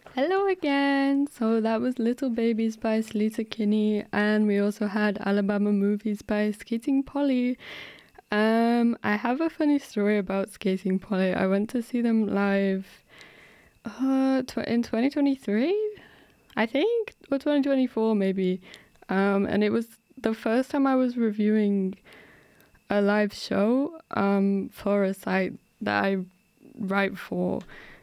Hello again. So that was Little Babies by Lisa Kinney, and we also had Alabama Movies by Skating Polly. I have a funny story about Skating Polly. I went to see them live in 2023, I think, or 2024 maybe. And it was the first time I was reviewing a live show for a site that I write for.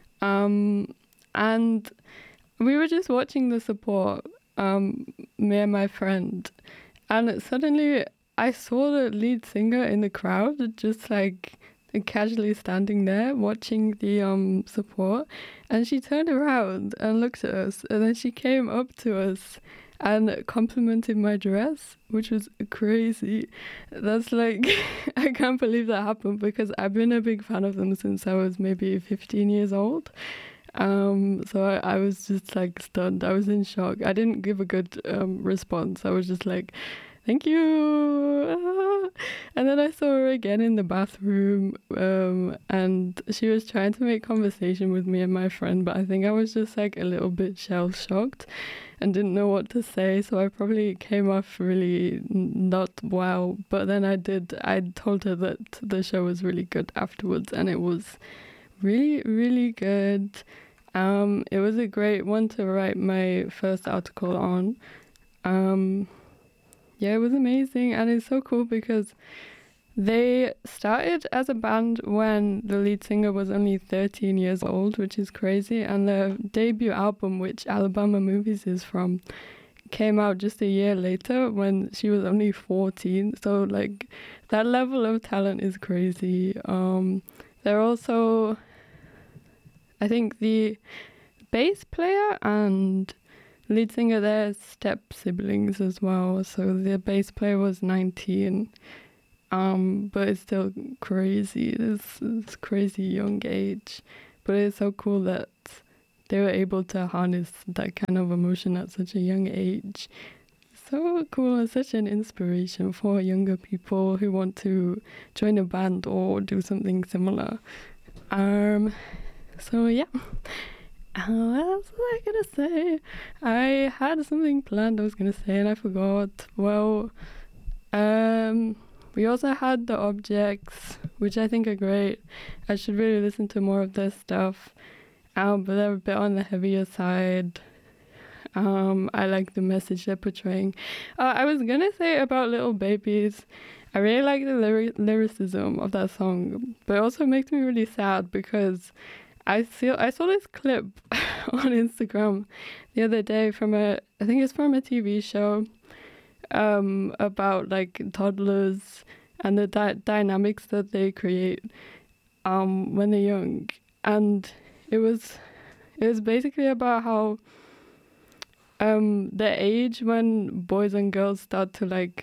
And we were just watching the support, me and my friend, and suddenly I saw the lead singer in the crowd, just like casually standing there watching the support, and she turned around and looked at us, and then she came up to us and complimented my dress, which was crazy. That's like, I can't believe that happened because I've been a big fan of them since I was maybe 15 years old. So I was just like stunned. I was in shock. I didn't give a good response. I was just like, thank you. And then I saw her again in the bathroom, and she was trying to make conversation with me and my friend, but I think I was just like a little bit shell shocked and didn't know what to say. So I probably came off really not well. But then I told her that the show was really good afterwards, and it was really, really good. It was a great one to write my first article on. Yeah, it was amazing, and it's so cool because they started as a band when the lead singer was only 13 years old, which is crazy, and the debut album, which Alabama Movies is from, came out just a year later when she was only 14. So like that level of talent is crazy. They're also, I think the bass player and lead singer, they're step siblings as well. So the bass player was 19, but it's still crazy. This crazy young age, but it's so cool that they were able to harness that kind of emotion at such a young age. So cool. It's such an inspiration for younger people who want to join a band or do something similar. So yeah. What else was I gonna say? I had something planned I was gonna say and I forgot. Well, we also had The Objects, which I think are great. I should really listen to more of their stuff. But they're a bit on the heavier side. I like the message they're portraying. I was gonna say about Little Babies, I really like the lyricism of that song, but it also makes me really sad because I saw this clip on Instagram the other day I think it's from a TV show, about like toddlers and the dynamics that they create when they're young, and it was basically about how the age when boys and girls start to like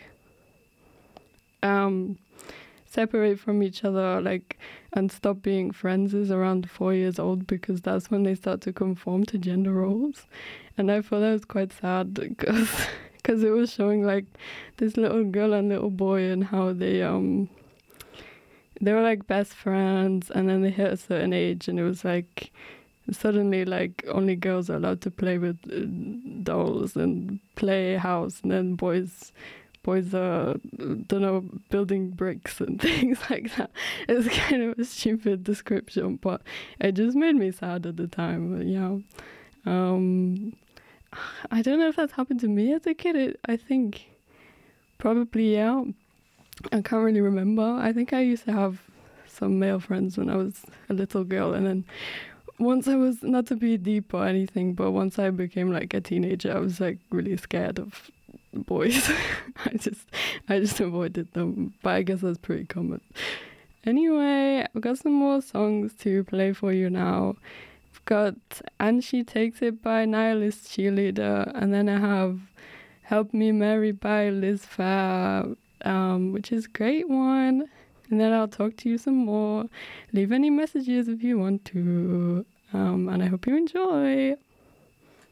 separate from each other, like, and stop being friends is around 4 years old, because that's when they start to conform to gender roles. And I thought that was quite sad because it was showing like this little girl and little boy and how they were like best friends, and then they hit a certain age and it was like suddenly like only girls are allowed to play with dolls and play house, and then boys are, don't know, building bricks and things like that. It's kind of a stupid description, but it just made me sad at the time. But yeah, I don't know if that's happened to me as a kid. I think probably, yeah. I can't really remember. I think I used to have some male friends when I was a little girl, and then once I was, not to be deep or anything, but once I became like a teenager, I was like really scared of boys. I just avoided them, but I guess that's pretty common. Anyway, I've got some more songs to play for you now. I've got And She Takes It by Nihilist Cheerleader, and then I have Help Me Mary by Liz Phair, which is a great one. And then I'll talk to you some more. Leave any messages if you want to. And I hope you enjoy.